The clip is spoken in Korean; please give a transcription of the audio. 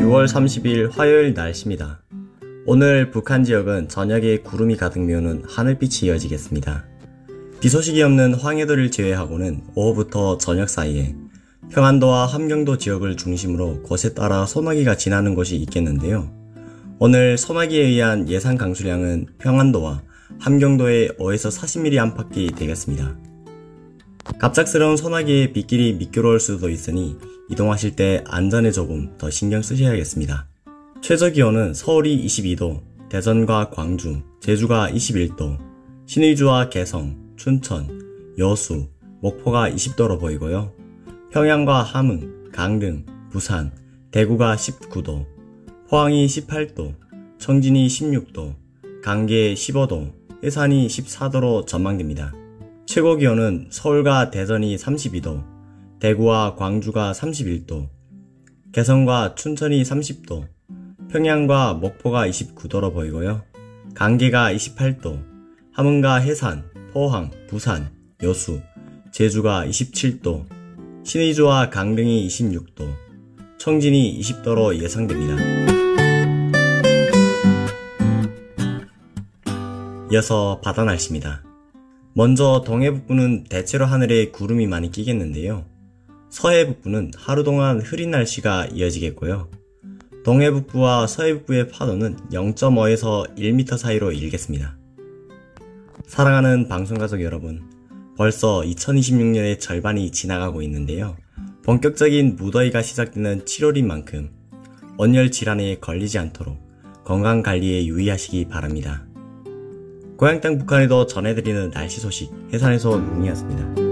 6월 30일 화요일 날씨입니다. 오늘 북한 지역은 저녁에 구름이 가득 메우는 하늘빛이 이어지겠습니다. 비 소식이 없는 황해도를 제외하고는 오후부터 저녁 사이에 평안도와 함경도 지역을 중심으로 곳에 따라 소나기가 지나는 곳이 있겠는데요. 오늘 소나기에 의한 예상 강수량은 평안도와 함경도에 5에서 40mm 안팎이 되겠습니다. 갑작스러운 소나기에 빗길이 미끄러울 수도 있으니 이동하실 때 안전에 조금 더 신경 쓰셔야겠습니다. 최저기온은 서울이 22도, 대전과 광주, 제주가 21도, 신의주와 개성, 춘천, 여수, 목포가 20도로 보이고요. 평양과 함흥, 강릉, 부산, 대구가 19도, 포항이 18도, 청진이 16도, 강계 15도, 해산이 14도로 전망됩니다. 최고기온은 서울과 대전이 32도, 대구와 광주가 31도, 개성과 춘천이 30도, 평양과 목포가 29도로 보이고요. 강계가 28도, 함흥과 해산, 포항, 부산, 여수, 제주가 27도, 신의주와 강릉이 26도, 청진이 20도로 예상됩니다. 이어서 바다 날씨입니다. 먼저 동해북부는 대체로 하늘에 구름이 많이 끼겠는데요. 서해북부는 하루 동안 흐린 날씨가 이어지겠고요. 동해북부와 서해북부의 파도는 0.5에서 1m 사이로 일겠습니다. 사랑하는 방송가족 여러분, 벌써 2026년의 절반이 지나가고 있는데요. 본격적인 무더위가 시작되는 7월인 만큼 온열 질환에 걸리지 않도록 건강관리에 유의하시기 바랍니다. 고향 땅 북한에도 전해드리는 날씨 소식 해산에서 눈이었습니다.